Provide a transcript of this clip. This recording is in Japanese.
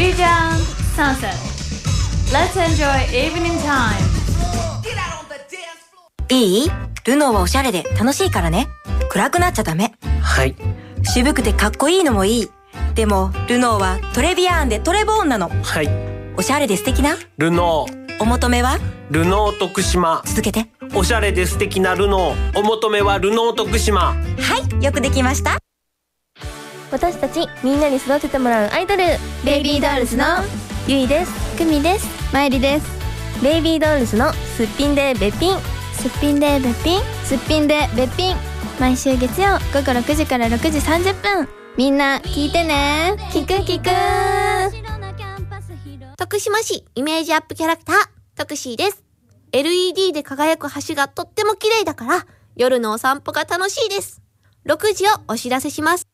Ujang Sunset. Let's enjoy evening time. いい？ルノーはおしゃれで楽しいからね。暗くなっちゃダメ。 はい。 渋くてかっこいいのもいい。でもルノーはトレビアーンでトレボーンなの。 はい。 おしゃれで素敵なルノー。 お求めはルノー徳島。 続けて。 おしゃれで素敵なルノー。お求めはルノー徳島。 はい、よくできました。 私たちみんなに育ててもらうアイドル、 ベイビードールズのゆいです。 くみです。まいりです。 ベイビードールズのすっぴんでべっぴん、 すっぴんでべっぴん、すっぴんでべっぴん。毎週月曜午後6時から6時30分。みんな聞いてね。聞く聞く。 徳島市イメージアップキャラクター、徳シーです。LED で輝く橋がとっても綺麗だから、夜のお散歩が楽しいです。6時をお知らせします。